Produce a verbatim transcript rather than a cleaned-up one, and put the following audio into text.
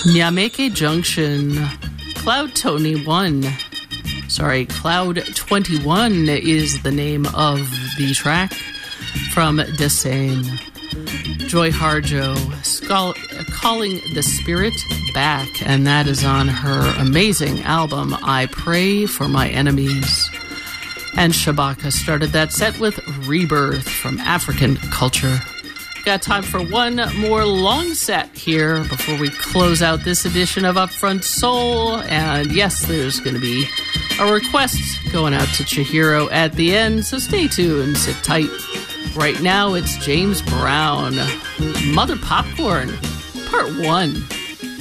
Nyameke Junction, Cloud Tony one. Sorry, Cloud twenty-one is the name of the track from Desane. Joy Harjo, Skull, Calling the Spirit Back, and that is on her amazing album, I Pray for My Enemies. And Shabaka started that set with Rebirth from African Culture. Got time for one more long set here before we close out this edition of Upfront Soul. And yes, there's going to be a request going out to Chihiro at the end, so stay tuned, sit tight. Right now, it's James Brown, Mother Popcorn, Part one.